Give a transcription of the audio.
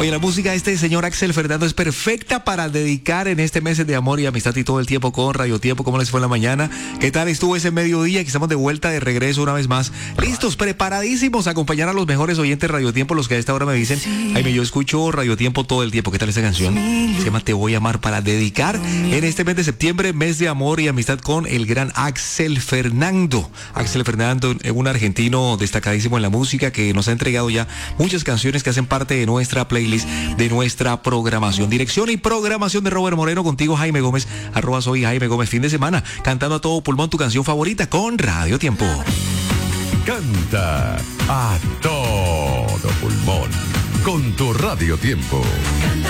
Oye, la música de este señor Axel Fernando es perfecta para dedicar en este mes de amor y amistad y todo el tiempo con Radio Tiempo. ¿Cómo les fue en la mañana? ¿Qué tal estuvo ese mediodía? Que estamos de vuelta, de regreso una vez más. Listos, preparadísimos a acompañar a los mejores oyentes de Radio Tiempo, los que a esta hora me dicen, Jaime, yo escucho Radio Tiempo todo el tiempo. ¿Qué tal esta canción? Se llama Te Voy a Amar, para dedicar en este mes de septiembre, mes de amor y amistad con el gran Axel Fernando. Axel Fernando, un argentino destacadísimo en la música que nos ha entregado ya muchas canciones que hacen parte de nuestra playlist, de nuestra programación. Dirección y programación de Robert Moreno, contigo Jaime Gómez, @soy Jaime Gómez. Fin de semana, cantando a todo pulmón tu canción favorita con Radio Tiempo. Canta a todo pulmón con tu Radio Tiempo. Canta